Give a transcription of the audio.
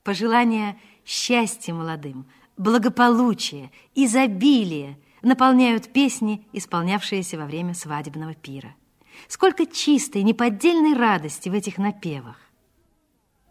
Пожелания счастья молодым, благополучия, изобилия наполняют песни, исполнявшиеся во время свадебного пира. Сколько чистой, неподдельной радости в этих напевах!